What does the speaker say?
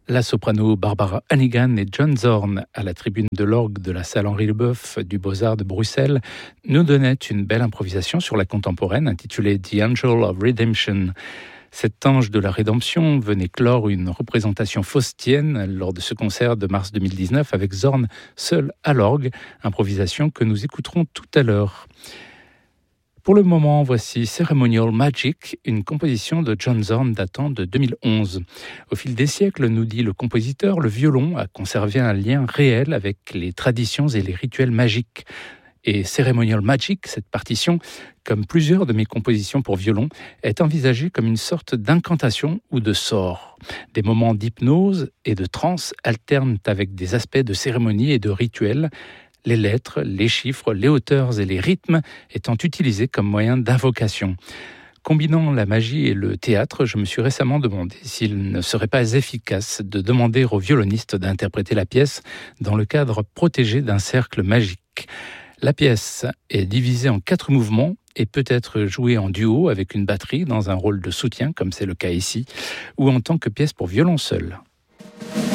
La soprano Barbara Hannigan et John Zorn, à la tribune de l'orgue de la salle Henri Leboeuf du Beaux-Arts de Bruxelles, nous donnaient une belle improvisation sur la contemporaine intitulée The Angel of Redemption. Cet ange de la rédemption venait clore une représentation faustienne lors de ce concert de mars 2019 avec Zorn seul à l'orgue, improvisation que nous écouterons tout à l'heure. Pour le moment, voici Ceremonial Magic, une composition de John Zorn datant de 2011. Au fil des siècles, nous dit le compositeur, le violon a conservé un lien réel avec les traditions et les rituels magiques. Et Ceremonial Magic, cette partition, comme plusieurs de mes compositions pour violon, est envisagée comme une sorte d'incantation ou de sort. Des moments d'hypnose et de transe alternent avec des aspects de cérémonie et de rituels, les lettres, les chiffres, les hauteurs et les rythmes étant utilisés comme moyen d'invocation. Combinant la magie et le théâtre, je me suis récemment demandé s'il ne serait pas efficace de demander au violoniste d'interpréter la pièce dans le cadre protégé d'un cercle magique. La pièce est divisée en 4 mouvements et peut être jouée en duo avec une batterie dans un rôle de soutien, comme c'est le cas ici, ou en tant que pièce pour violon seul.